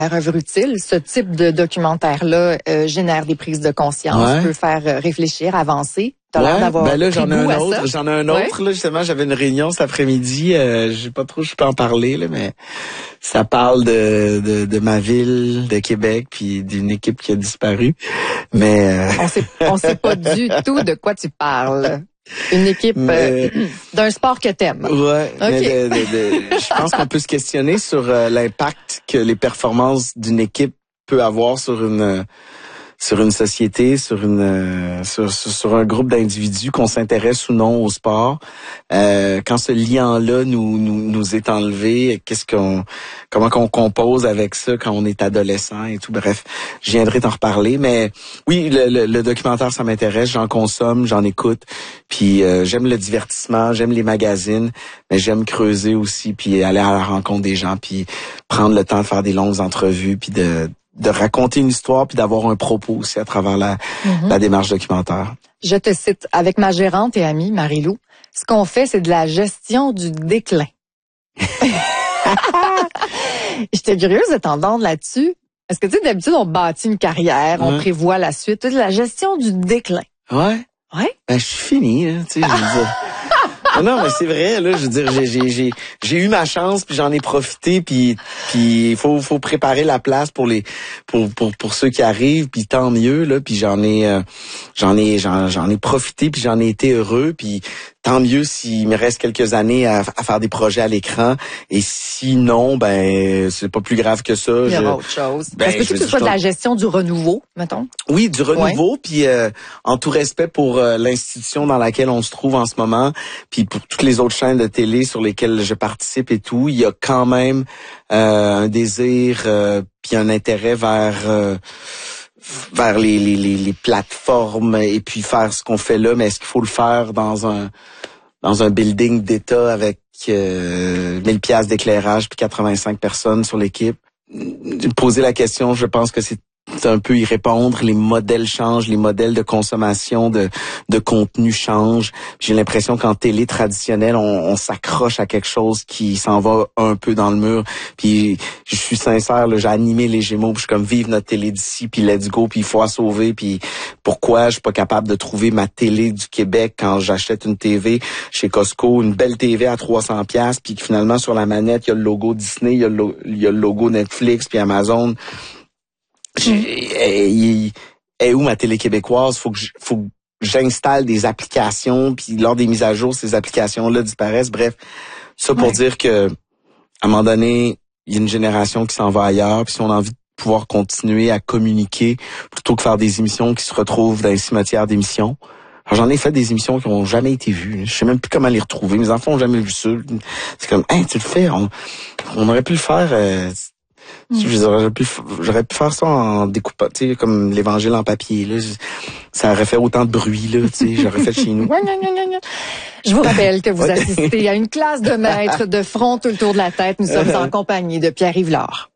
œuvre utile. Ce type de documentaire-là génère des prises de conscience, peut faire réfléchir, avancer. T'as l'air d'avoir ben là, j'en ai un Ouais. autre, là, justement, j'avais une réunion cet après-midi, je sais pas trop, je peux en parler, là, mais ça parle de ma ville, de Québec, puis d'une équipe qui a disparu. Mais on sait pas du tout de quoi tu parles. Une équipe d'un sport que t'aimes. Ouais, Okay. mais je pense qu'on peut se questionner sur l'impact que les performances d'une équipe peut avoir sur une société, sur un groupe d'individus, qu'on s'intéresse ou non au sport. Quand ce lien-là nous est enlevé, comment qu'on compose avec ça quand on est adolescent et tout. Bref, je viendrai t'en reparler. Mais oui, le documentaire, ça m'intéresse. J'en consomme, j'en écoute. Puis j'aime le divertissement, j'aime les magazines, mais j'aime creuser aussi, puis aller à la rencontre des gens, puis prendre le temps de faire des longues entrevues, puis de raconter une histoire puis d'avoir un propos aussi à travers la démarche documentaire. Je te cite, avec ma gérante et amie, Marie-Lou, ce qu'on fait, c'est de la gestion du déclin. J'étais curieuse de t'entendre là-dessus. Est-ce que tu sais, d'habitude, on bâtit une carrière, on prévoit la suite, de la gestion du déclin. Ouais. Ouais? Ben, je suis fini, hein, tu sais, je veux dire. Non, mais c'est vrai, là, je veux dire, j'ai eu ma chance, puis j'en ai profité, puis il faut préparer la place pour ceux qui arrivent, puis tant mieux, là, puis j'en ai profité, puis j'en ai été heureux, puis tant mieux s'il me reste quelques années à faire des projets à l'écran, et sinon, ben, c'est pas plus grave que ça. Il y aura autre chose. Ben, Est-ce que tu sois de la gestion du renouveau, mettons? Oui, du renouveau, puis en tout respect pour l'institution dans laquelle on se trouve en ce moment, puis pour toutes les autres chaînes de télé sur lesquelles je participe et tout, il y a quand même un désir puis un intérêt vers les plateformes et puis faire ce qu'on fait là, mais est-ce qu'il faut le faire dans un building d'État avec 1000 piastres d'éclairage puis 85 personnes sur l'équipe? Poser la question, je pense que c'est un peu y répondre. Les modèles changent, les modèles de consommation de contenu changent. J'ai l'impression qu'en télé traditionnelle, on s'accroche à quelque chose qui s'en va un peu dans le mur. Puis je suis sincère, là, j'ai animé les Gémeaux, puis je suis comme vive notre télé d'ici, puis let's go, puis il faut la sauver. Puis pourquoi je suis pas capable de trouver ma télé du Québec quand j'achète une TV chez Costco, une belle TV à 300 pièces, puis que finalement sur la manette, il y a le logo Disney, il y a le logo Netflix, puis Amazon. Où ma télé québécoise? Faut que j'installe des applications, puis lors des mises à jour, ces applications-là disparaissent. Bref, ça pour dire que à un moment donné, il y a une génération qui s'en va ailleurs, puis si on a envie de pouvoir continuer à communiquer, plutôt que faire des émissions qui se retrouvent dans les cimetières d'émissions. Alors, j'en ai fait des émissions qui n'ont jamais été vues. Je sais même plus comment les retrouver. Mes enfants ont jamais vu ça. C'est comme, hey, tu le fais. On aurait pu le faire. J'aurais pu faire ça en découpant, tu sais, comme l'Évangile en papier. Là. Ça aurait fait autant de bruit, là, tu sais, j'aurais fait chez nous. Je vous rappelle que vous assistez à une classe de maîtres de front tout le tour de la tête. Nous sommes en compagnie de Pierre Yvelard.